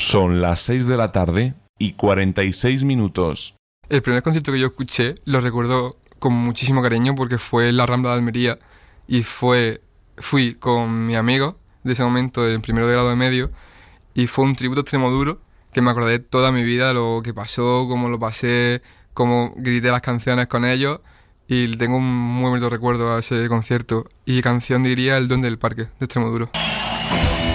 Son las 6 de la tarde y 46 minutos. El primer concierto que yo escuché lo recuerdo con muchísimo cariño porque fue en la Rambla de Almería y fui con mi amigo de ese momento, en primero de grado de medio, y fue un tributo a Extremoduro que me acordé toda mi vida, lo que pasó, cómo lo pasé, cómo grité las canciones con ellos, y tengo un muy bonito recuerdo a ese concierto. Y canción diría El Duende del Parque, de Extremoduro.